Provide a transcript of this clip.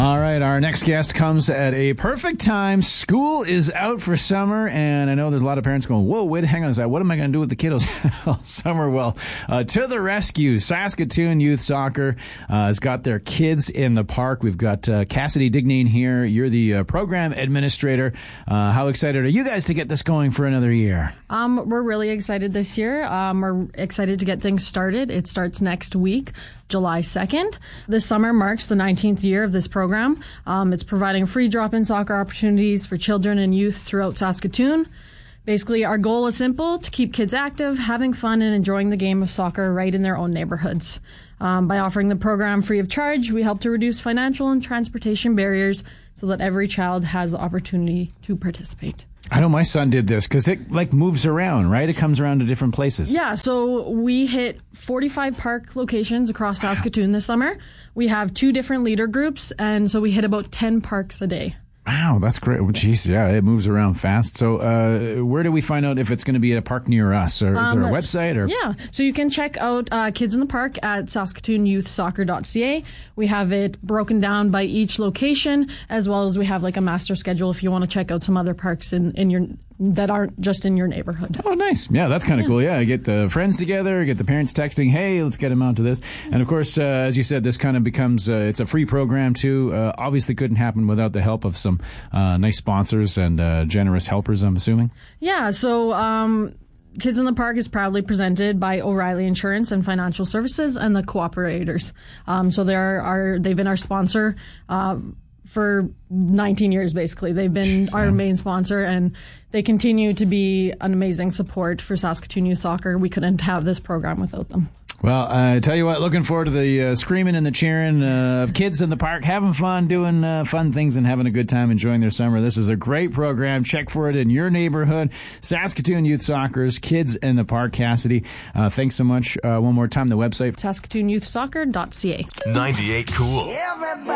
All right, our next guest comes at a perfect time. School is out for summer, and I know there's a lot of parents going, whoa, wait, hang on a second. What am I going to do with the kiddos all summer? Well, to the rescue, Saskatoon Youth Soccer has got their kids in the park. We've got Cassidy Digneen here. You're the program administrator. How excited are you guys to get this going for another year? We're really excited this year. We're excited to get things started. It starts next week, July 2nd. This summer marks the 19th year of this program. It's providing free drop-in soccer opportunities for children and youth throughout Saskatoon. Basically, our goal is simple: to keep kids active, having fun, and enjoying the game of soccer right in their own neighborhoods. By offering the program free of charge, we help to reduce financial and transportation barriers so that every child has the opportunity to participate. I know my son did this because it moves around, right? It comes around to different places. Yeah, so we hit 45 park locations across Saskatoon this summer. We have 2 different leader groups, and so we hit about 10 parks a day. Wow, that's great. Well, geez, yeah, it moves around fast. So where do we find out if it's going to be at a park near us? Or is there a website? Or? Yeah, so you can check out Kids in the Park at saskatoonyouthsoccer.ca. We have it broken down by each location, as well as we have a master schedule if you want to check out some other parks in your that aren't just in your neighborhood. Oh, nice. Yeah, that's kind of cool. Yeah, get the friends together, get the parents texting, hey, let's get them out to this. And, of course, as you said, this kind of becomes, it's a free program, too. Obviously couldn't happen without the help of some nice sponsors and generous helpers, I'm assuming. Yeah, so Kids in the Park is proudly presented by O'Reilly Insurance and Financial Services and the Cooperators. So they've been our sponsor for 19 years, basically. They've been our main sponsor, and they continue to be an amazing support for Saskatoon Youth Soccer. We couldn't have this program without them. Well, I tell you what, looking forward to the screaming and the cheering of kids in the park, having fun, doing fun things, and having a good time enjoying their summer. This is a great program. Check for it in your neighborhood. Saskatoon Youth Soccer's Kids in the Park. Cassidy, thanks so much. One more time, the website. saskatoonyouthsoccer.ca. 98 Cool.